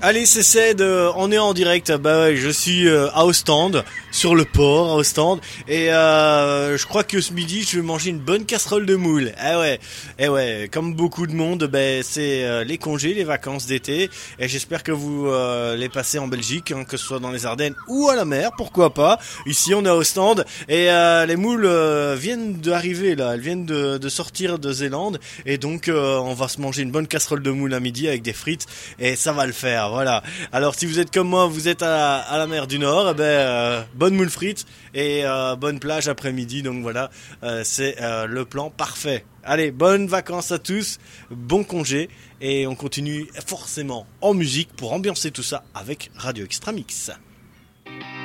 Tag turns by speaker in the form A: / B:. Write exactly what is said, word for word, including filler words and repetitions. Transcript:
A: Allez, c'est Ced, euh, on est en direct. Bah ouais, je suis euh, à Ostende, sur le port, à Ostende, et euh, je crois que ce midi, je vais manger une bonne casserole de moules. Eh ouais, eh ouais, comme beaucoup de monde, ben c'est euh, les congés, les vacances d'été, et j'espère que vous euh, les passez en Belgique, hein, que ce soit dans les Ardennes ou à la mer, pourquoi pas. Ici, on est à Ostende, et euh, les moules euh, viennent d'arriver là, elles viennent de, de sortir de Zélande, et donc euh, on va se manger une bonne casserole de moules à midi avec des frites, et ça va le faire. Voilà. Alors si vous êtes comme moi, vous êtes à la, à la mer du Nord, eh ben euh, bonne moule frite et euh, bonne plage après-midi. Donc voilà, euh, c'est euh, le plan parfait. Allez, bonnes vacances à tous, bon congé et on continue forcément en musique pour ambiancer tout ça avec Radio Extra Mix.